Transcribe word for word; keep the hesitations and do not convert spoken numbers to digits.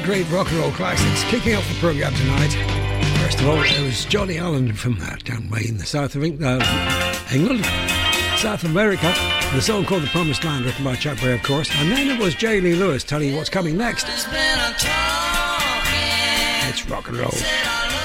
great rock and roll classics kicking off the programme tonight. First of all, there was Johnny Allen from that down way in the south of England, uh, England, South America. The song called The Promised Land, written by Chuck Berry, of course. And then it was Jerry Lee Lewis telling you what's coming next. It's rock and roll.